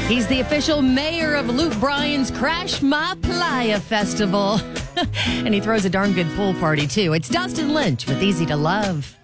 He's the official mayor of Luke Bryan's Crash My Playa Festival. And he throws a darn good pool party, too. It's Dustin Lynch with Easy to Love.